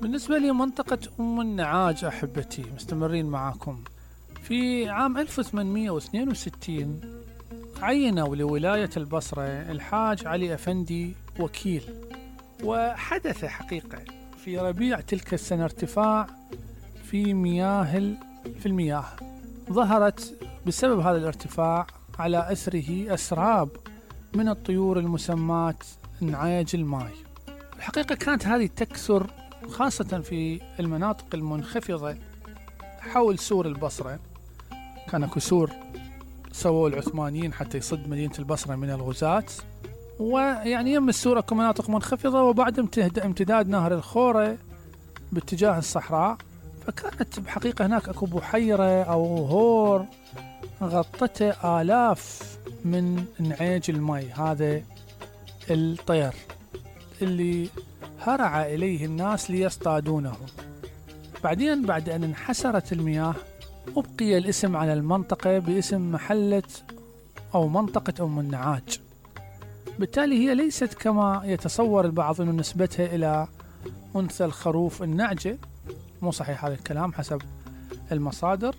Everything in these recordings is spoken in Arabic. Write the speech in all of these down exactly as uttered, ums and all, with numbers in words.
بالنسبة لي منطقة أم النعاج أحبتي، مستمرين معكم. في عام ألف وثمانمئة واثنين وستين عينوا لولاية البصرة الحاج علي أفندي وكيل، وحدث حقيقة في ربيع تلك السنة ارتفاع في مياه في المياه، ظهرت بسبب هذا الارتفاع على أثره أسراب من الطيور المسماة نعاج الماء. الحقيقة كانت هذه تكثر خاصة في المناطق المنخفضة حول سور البصرة. كان كسور سووا العثمانيين حتى يصد مدينة البصرة من الغزاة، ويعني يم السور اكو مناطق منخفضة، وبعد امتداد نهر الخورة باتجاه الصحراء، فكانت بحقيقة هناك اكو بحيرة او هور غطته آلاف من نعاج الماء، هذا الطير اللي هرع إليه الناس ليصطادونه. بعدين بعد أن انحسرت المياه أبقي الاسم على المنطقة باسم محلة أو منطقة أم النعاج. بالتالي هي ليست كما يتصور البعض أن نسبتها إلى أنثى الخروف النعجة، مو صحيح هذا الكلام حسب المصادر.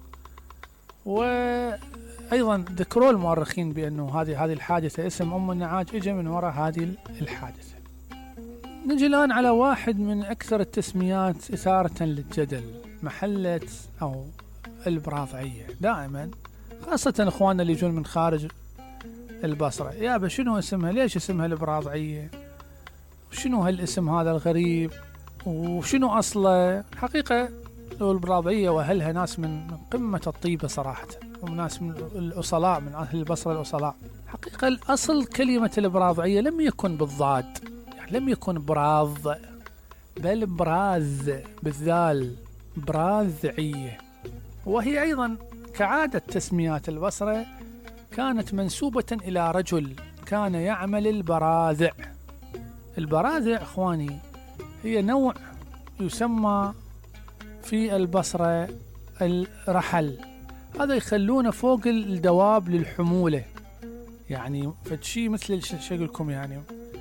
وأيضا ذكروا المؤرخين بأنه هذه هذه الحادثة اسم أم النعاج إجا من وراء هذه الحادثة. نجي الآن على واحد من أكثر التسميات إثارة للجدل، محلة أو البراضعية. دائما خاصة إخواننا اللي يجون من خارج البصرة، يا شنو اسمها، ليش اسمها البراضعية، وشنو هالاسم هذا الغريب، وشنو أصله. حقيقة البراضعية وأهلها ناس من قمة الطيبة صراحة، وناس من الأصلاء، من أهل البصرة الأصلاء. حقيقة الأصل كلمة البراضعية لم يكن بالضاد، لم يكن براض، بل براذ بالذال، براذعية. وهي أيضا كعادة تسميات البصرة كانت منسوبة إلى رجل كان يعمل البراذع. البراذع أخواني هي نوع يسمى في البصرة الرحل، هذا يخلونه فوق الدواب للحمولة، يعني فتشي مثل شكلكم يعني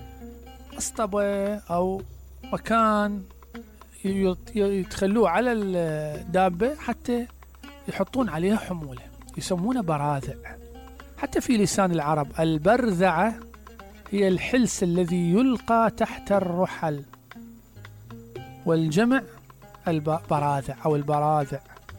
اسطبة أو مكان يتخلوه على الدابة حتى يحطون عليها حمولة، يسمونه براذع. حتى في لسان العرب البرذعة هي الحلس الذي يلقى تحت الرحل، والجمع البراذع أو البراذع.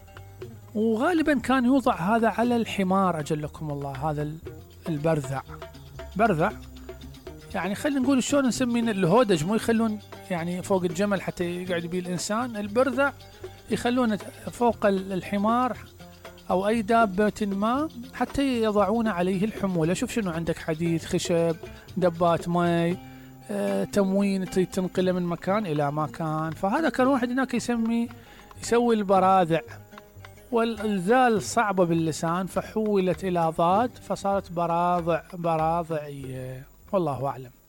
وغالبا كان يوضع هذا على الحمار أجلكم الله، هذا البرذع. برذع يعني خلينا نقول شلون نسمي الهودج، مو يخلون يعني فوق الجمل حتى يقعد بيه الإنسان، البرذع يخلونه فوق الحمار أو أي دابة ما حتى يضعون عليه الحمولة. شوف شنو عندك، حديد، خشب، دبات ماء، آه، تموين تريد تنقله من مكان إلى مكان. فهذا كان واحد هناك يسمي يسوي البراذع، والذال صعبة باللسان فحولت إلى ضاد فصارت براضع، براضعية. والله أعلم.